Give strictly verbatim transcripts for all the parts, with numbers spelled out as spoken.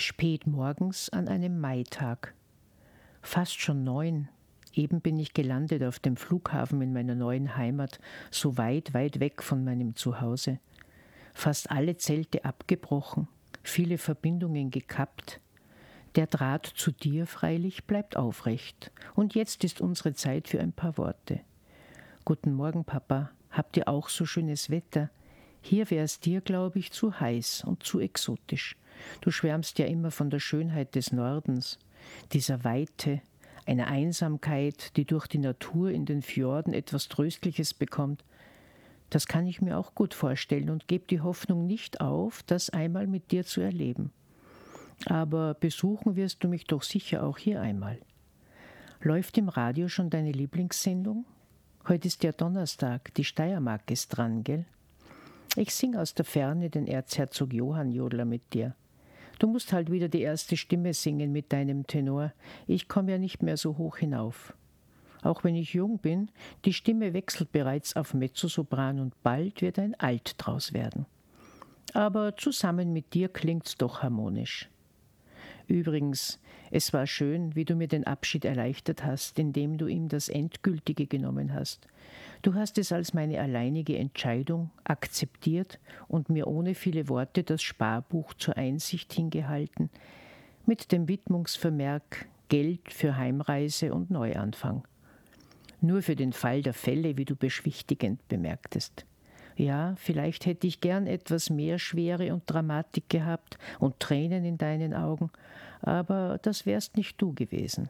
Spät morgens an einem Maitag. Fast schon neun. Eben bin ich gelandet auf dem Flughafen in meiner neuen Heimat, so weit, weit weg von meinem Zuhause. Fast alle Zelte abgebrochen, viele Verbindungen gekappt. Der Draht zu dir freilich bleibt aufrecht. Und jetzt ist unsere Zeit für ein paar Worte. Guten Morgen, Papa. Habt ihr auch so schönes Wetter? Hier wär's dir, glaube ich, zu heiß und zu exotisch. Du schwärmst ja immer von der Schönheit des Nordens, dieser Weite, einer Einsamkeit, die durch die Natur in den Fjorden etwas Tröstliches bekommt. Das kann ich mir auch gut vorstellen und gebe die Hoffnung nicht auf, das einmal mit dir zu erleben. Aber besuchen wirst du mich doch sicher auch hier einmal. Läuft im Radio schon deine Lieblingssendung? Heute ist ja Donnerstag, die Steiermark ist dran, gell? Ich sing aus der Ferne den Erzherzog Johann Jodler mit dir. Du musst halt wieder die erste Stimme singen mit deinem Tenor. Ich komme ja nicht mehr so hoch hinauf. Auch wenn ich jung bin, die Stimme wechselt bereits auf Mezzosopran und bald wird ein Alt draus werden. Aber zusammen mit dir klingt's doch harmonisch. Übrigens, es war schön, wie du mir den Abschied erleichtert hast, indem du ihm das Endgültige genommen hast. Du hast es als meine alleinige Entscheidung akzeptiert und mir ohne viele Worte das Sparbuch zur Einsicht hingehalten, mit dem Widmungsvermerk Geld für Heimreise und Neuanfang. Nur für den Fall der Fälle, wie du beschwichtigend bemerktest. Ja, vielleicht hätte ich gern etwas mehr Schwere und Dramatik gehabt und Tränen in deinen Augen, aber das wärst nicht du gewesen.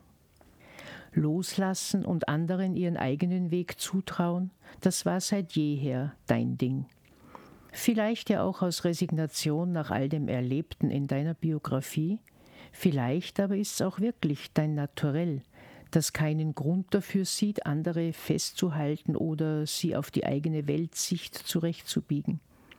Loslassen und anderen ihren eigenen Weg zutrauen, das war seit jeher dein Ding. Vielleicht ja auch aus Resignation nach all dem Erlebten in deiner Biografie, vielleicht aber ist es auch wirklich dein Naturell, das keinen Grund dafür sieht, andere festzuhalten oder sie auf die eigene Weltsicht zurechtzubiegen.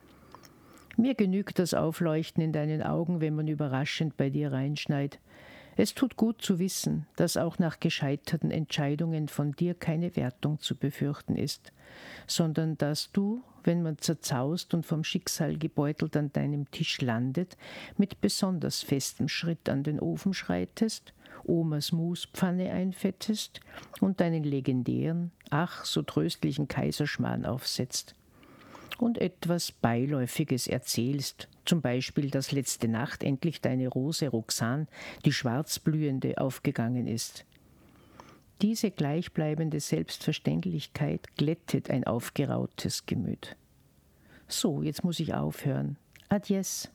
Mir genügt das Aufleuchten in deinen Augen, wenn man überraschend bei dir reinschneit. Es tut gut zu wissen, dass auch nach gescheiterten Entscheidungen von dir keine Wertung zu befürchten ist, sondern dass du, wenn man zerzaust und vom Schicksal gebeutelt an deinem Tisch landet, mit besonders festem Schritt an den Ofen schreitest, Omas Muspfanne einfettest und deinen legendären, ach so tröstlichen Kaiserschmarrn aufsetzt. Und etwas Beiläufiges erzählst, zum Beispiel, dass letzte Nacht endlich deine Rose Roxane, die Schwarzblühende, aufgegangen ist. Diese gleichbleibende Selbstverständlichkeit glättet ein aufgerautes Gemüt. So, jetzt muss ich aufhören. Adies.